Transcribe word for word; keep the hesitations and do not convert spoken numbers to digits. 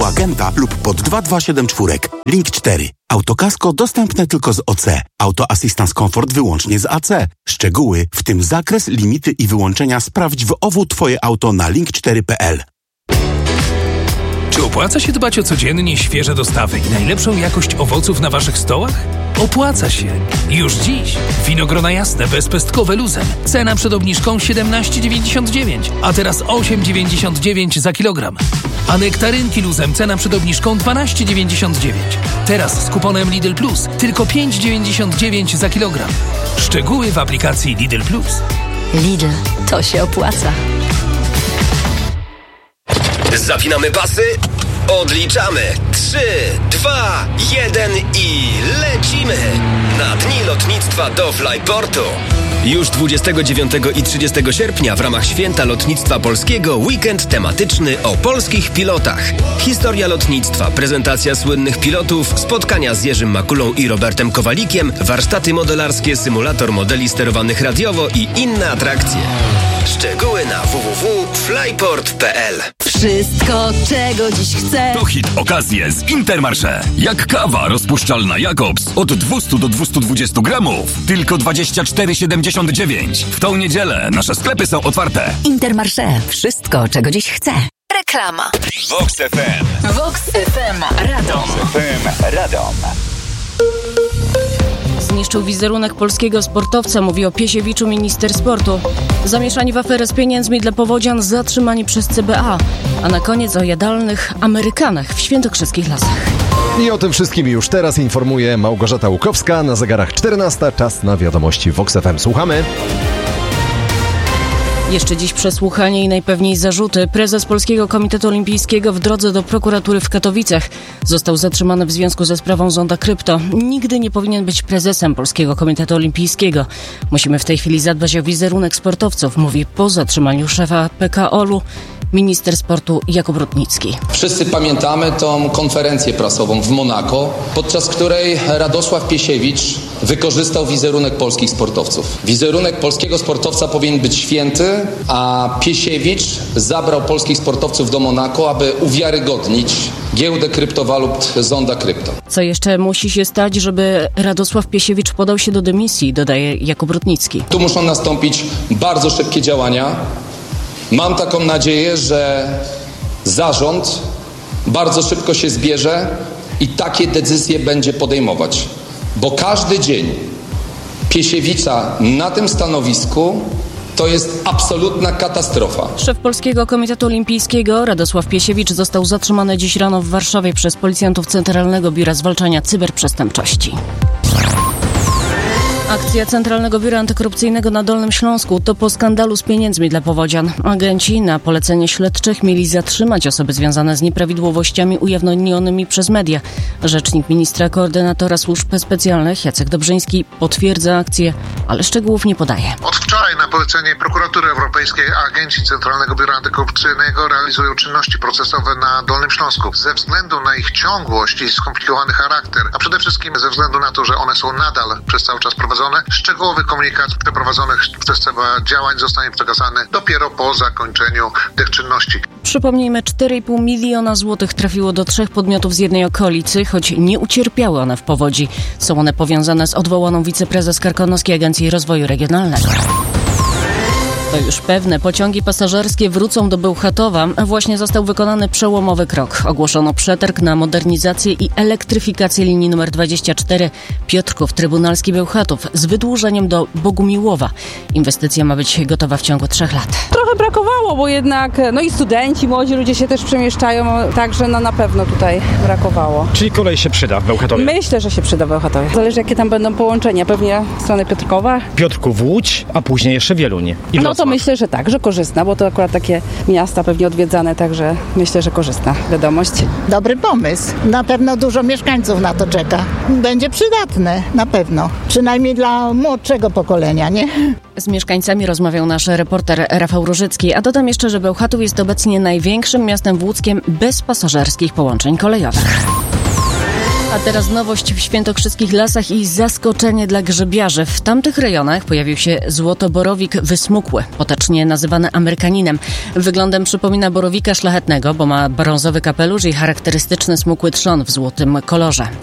u agenta lub pod dwa dwa siedem cztery. Link cztery. Autokasko dostępne tylko z O C. Auto Assistance Comfort wyłącznie z A C. Szczegóły, w tym zakres, limity i wyłączenia sprawdź w O W Twoje auto na link cztery kropka p l. Czy opłaca się dbać o codziennie świeże dostawy i najlepszą jakość owoców na waszych stołach? Opłaca się. Już dziś. Winogrona jasne bezpestkowe luzem. Cena przed obniżką siedemnaście dziewięćdziesiąt dziewięć, a teraz osiem dziewięćdziesiąt dziewięć za kilogram. A nektarynki luzem cena przed obniżką dwanaście dziewięćdziesiąt dziewięć. Teraz z kuponem Lidl Plus tylko pięć dziewięćdziesiąt dziewięć za kilogram. Szczegóły w aplikacji Lidl Plus. Lidl, to się opłaca. Zapinamy pasy, odliczamy. Trzy, dwa, jeden i lecimy na Dni Lotnictwa do Flyportu. Już dwudziestego dziewiątego i trzydziestego sierpnia w ramach Święta Lotnictwa Polskiego weekend tematyczny o polskich pilotach. Historia lotnictwa, prezentacja słynnych pilotów, spotkania z Jerzym Makulą i Robertem Kowalikiem, warsztaty modelarskie, symulator modeli sterowanych radiowo i inne atrakcje. Szczegóły na w w w kropka flyport kropka p l. Wszystko, czego dziś chcę. To hit okazje z Intermarché. Jak kawa rozpuszczalna Jakobs od dwieście do dwustu dwudziestu gramów. Tylko dwadzieścia cztery siedemdziesiąt dziewięć. W tą niedzielę nasze sklepy są otwarte. Intermarché. Wszystko, czego dziś chcę. Reklama. Vox F M. Vox F M Radom. Vox F M Radom. Zniszczył wizerunek polskiego sportowca, mówi o Piesiewiczu minister sportu. Zamieszanie w aferę z pieniędzmi dla powodzian, zatrzymani przez C B A. A na koniec o jadalnych Amerykanach w świętokrzeskich lasach. I o tym wszystkim już teraz informuje Małgorzata Łukowska. Na zegarach czternasta, czas na wiadomości Vox F M. Słuchamy. Jeszcze dziś przesłuchanie i najpewniej zarzuty. Prezes Polskiego Komitetu Olimpijskiego w drodze do prokuratury w Katowicach został zatrzymany w związku ze sprawą Zonda Krypto. Nigdy nie powinien być prezesem Polskiego Komitetu Olimpijskiego. Musimy w tej chwili zadbać o wizerunek sportowców, mówi po zatrzymaniu szefa P K O L-u minister sportu Jakub Rutnicki. Wszyscy pamiętamy tą konferencję prasową w Monako, podczas której Radosław Piesiewicz wykorzystał wizerunek polskich sportowców. Wizerunek polskiego sportowca powinien być święty, a Piesiewicz zabrał polskich sportowców do Monako, aby uwiarygodnić giełdę kryptowalut Zonda Krypto. Co jeszcze musi się stać, żeby Radosław Piesiewicz podał się do dymisji, dodaje Jakub Rutnicki. Tu muszą nastąpić bardzo szybkie działania. Mam taką nadzieję, że zarząd bardzo szybko się zbierze i takie decyzje będzie podejmować. Bo każdy dzień Piesiewicza na tym stanowisku to jest absolutna katastrofa. Szef Polskiego Komitetu Olimpijskiego Radosław Piesiewicz został zatrzymany dziś rano w Warszawie przez policjantów Centralnego Biura Zwalczania Cyberprzestępczości. Akcja Centralnego Biura Antykorupcyjnego na Dolnym Śląsku to po skandalu z pieniędzmi dla powodzian. Agenci na polecenie śledczych mieli zatrzymać osoby związane z nieprawidłowościami ujawnionymi przez media. Rzecznik ministra koordynatora służb specjalnych Jacek Dobrzyński potwierdza akcję, ale szczegółów nie podaje. Od wczoraj na polecenie Prokuratury Europejskiej agenci Centralnego Biura Antykorupcyjnego realizują czynności procesowe na Dolnym Śląsku. Ze względu na ich ciągłość i skomplikowany charakter, a przede wszystkim ze względu na to, że one są nadal przez cały czas prowadzone, szczegółowy komunikat przeprowadzonych przez C B A działań zostanie przekazany dopiero po zakończeniu tych czynności. Przypomnijmy, cztery i pół miliona złotych trafiło do trzech podmiotów z jednej okolicy, choć nie ucierpiały one w powodzi. Są one powiązane z odwołaną wiceprezes Karkonoskiej Agencji Rozwoju Regionalnego. To już pewne, pociągi pasażerskie wrócą do Bełchatowa. Właśnie został wykonany przełomowy krok. Ogłoszono przetarg na modernizację i elektryfikację linii numer dwadzieścia cztery Piotrków Trybunalski Bełchatów z wydłużeniem do Bogumiłowa. Inwestycja ma być gotowa w ciągu trzech lat. Trochę brakowało, bo jednak no i studenci, młodzi ludzie się też przemieszczają, także no na pewno tutaj brakowało. Czyli kolej się przyda w Bełchatowie? Myślę, że się przyda w Bełchatowie. Zależy, jakie tam będą połączenia. Pewnie w stronę Piotrkowa. Piotrków, Łódź, a później jeszcze Wieluń. I no to myślę, że tak, że korzystna, bo to akurat takie miasta pewnie odwiedzane, także myślę, że korzystna wiadomość. Dobry pomysł. Na pewno dużo mieszkańców na to czeka. Będzie przydatne, na pewno. Przynajmniej dla młodszego pokolenia, nie? Z mieszkańcami rozmawiał nasz reporter Rafał Różycki, a dodam jeszcze, że Bełchatów jest obecnie największym miastem w Łódzkiem bez pasażerskich połączeń kolejowych. A teraz nowość w świętokrzyskich lasach i zaskoczenie dla grzybiarzy. W tamtych rejonach pojawił się złotoborowik wysmukły, potocznie nazywany amerykaninem. Wyglądem przypomina borowika szlachetnego, bo ma brązowy kapelusz i charakterystyczny smukły trzon w złotym kolorze.